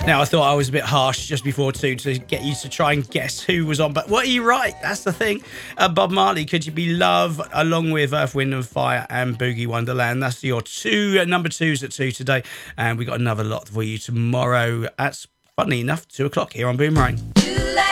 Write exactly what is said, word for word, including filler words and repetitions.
Now, I thought I was a bit harsh just before two to get you to try and guess who was on, but what are you right? That's the thing. Uh, Bob Marley, Could You Be Love, along with Earth, Wind and Fire and Boogie Wonderland. That's your two uh, number twos at two today, and we got another lot for you tomorrow at, funnily enough, two o'clock here on Boomerang.